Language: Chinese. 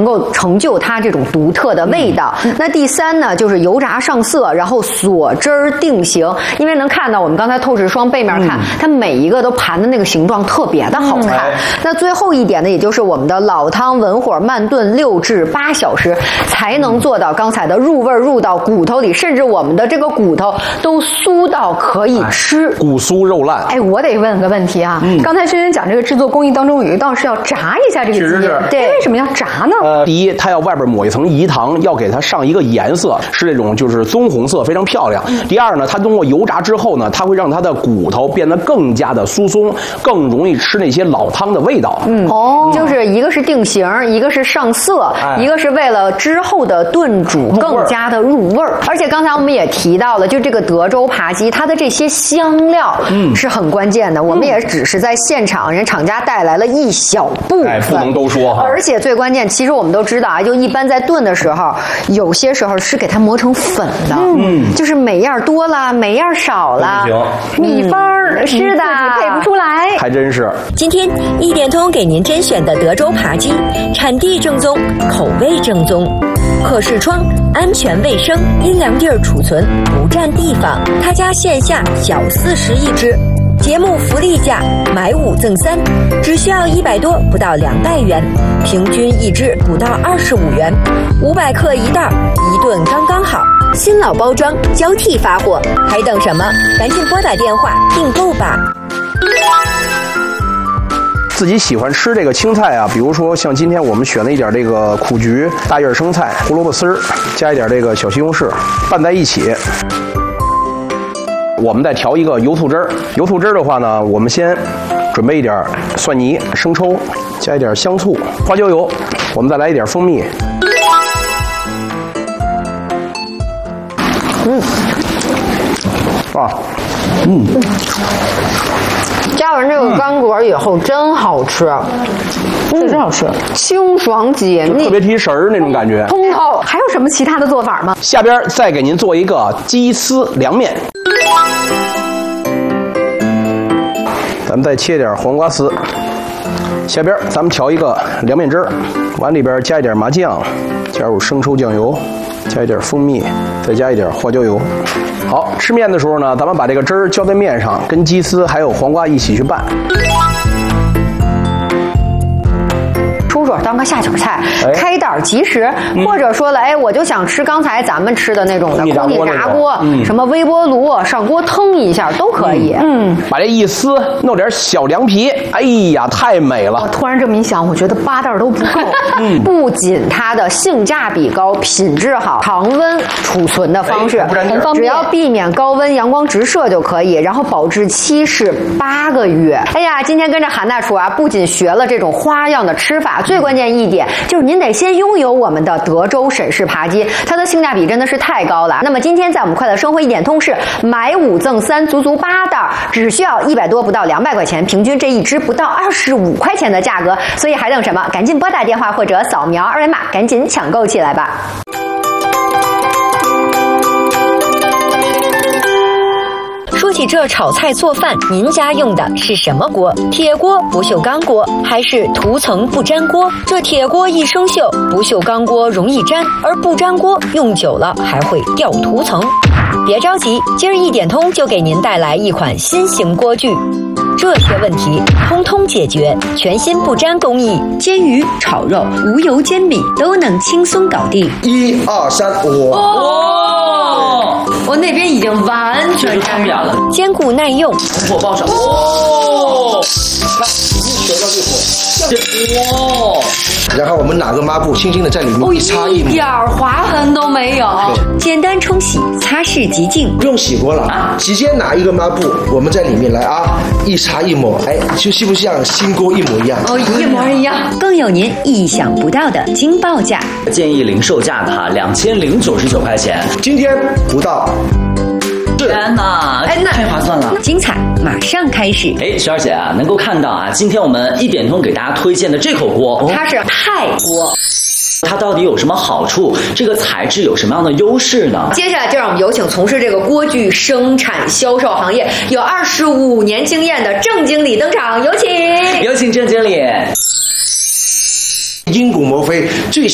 够成就它这种独特的味道。那第三呢，就是油炸上色，然后锁汁儿定型。因为能看到我们刚才透视霜背面看，它每一个都盘的那个形状特别的好看。那最后一点呢，也就是我们的老汤文火慢炖6至8小时，才能做到刚才的入味入到骨头里，甚至我们的这个骨头都酥到可以吃， 骨酥肉烂。 哎，我得问个问题啊，刚才轩轩讲这个制作工艺当中有一道是要炸一下这个鸡叶，对，为什么要炸呢？ 第一，它要外边抹一层饴糖，要给它上一个颜色，是这种就是棕红色，非常漂亮。第二呢，它通过油炸之后呢，它会让它的骨头变得更加的疏松，更容易吃那些老汤的味道。 就是一个是定型，一个是上色，一个是为了之后的炖煮更加的入味儿。而且刚才我们也提到了，就这个德州扒鸡，它的这些香料是很关键的。我们也只是在现场，人厂家带来了一小部分， 不能都说哈。 而且最关键，其实我们都知道啊，就一般在炖的时候，有些时候是给它磨成粉的，就是每样多了，每样少了，秘方是的，配不出来， 还真是。 今天一点通给您甄选的德州扒鸡，产地正宗，口味正宗，可视窗，安全卫生，阴凉地儿储存，不占地方。他家线下小40一只。节目福利价买5赠3，只需要100多，不到200元，平均一只不到25元，500克一袋，一顿刚刚好。新老包装交替发货，还等什么？赶紧拨打电话订购吧。 自己喜欢吃这个青菜啊，比如说像今天我们选了一点这个苦菊、大叶生菜、胡萝卜丝儿，加一点这个小西红柿，拌在一起。我们再调一个油醋汁儿。油醋汁儿的话呢，我们先准备一点蒜泥、生抽，加一点香醋、花椒油，我们再来一点蜂蜜。 加完这个干果以后真好吃， 确实好吃， 清爽解腻， 特别提神儿那种感觉， 通透。还有什么其他的做法吗？ 下边再给您做一个鸡丝凉面。咱们再切点黄瓜丝，下边咱们调一个凉面汁儿，碗里边加一点麻酱，加入生抽酱油，加一点蜂蜜，再加一点花椒油。好，吃面的时候呢，咱们把这个汁儿浇在面上，跟鸡丝还有黄瓜一起去拌。 出手当个下酒菜，开袋即食，或者说了，我就想吃刚才咱们吃的那种的空气炸锅，什么微波炉上锅腾一下都可以。 把这一撕，弄点小凉皮，哎呀，太美了！ 突然这么一想，我觉得8袋都不够。不仅它的性价比高，品质好，常温储存的方式很方便，只要避免高温阳光直射就可以，然后保质期是8个月。哎呀，今天跟着韩大厨啊，不仅学了这种花样的吃法，最关键一点就是您得先拥有我们的德州沈氏扒鸡，它的性价比真的是太高了。那么今天在我们快乐生活一点通是买5赠3，足足8袋，只需要100多不到200块钱，平均这一只不到25块钱的价格，所以还等什么？赶紧拨打电话或者扫描2维码，赶紧抢购起来吧。 说起这炒菜做饭，您家用的是什么锅？铁锅、不锈钢锅，还是涂层不粘锅？这铁锅易生锈，不锈钢锅容易粘，而不粘锅用久了还会掉涂层。别着急，今儿一点通就给您带来一款新型锅具。这些问题通通解决，全新不粘工艺，煎鱼、炒肉、无油煎饼都能轻松搞定。 1、2、3， 我那边已经完全看不了了， 坚固耐用， 火爆手。 学到最火。然后我们拿个抹布轻轻的在里面一擦一抹， 一点划痕都没有。 简单冲洗，擦拭即净， 不用洗过了，直接拿一个抹布，我们在里面来一擦一抹，就是不是像新锅一模一样？ 一模一样。 更有您意想不到的惊爆价， 建议零售价的2099块钱， 今天不到。 天哪，太划算了！ 精彩马上开始。 雪儿姐啊，能够看到啊，今天我们一点通给大家推荐的这口锅， 它是钛锅。 它到底有什么好处？这个材质有什么样的优势呢？ 接下来就让我们有请从事这个锅具生产销售行业有25年经验的郑经理登场，有请。 有请郑经理。 因骨磨飞最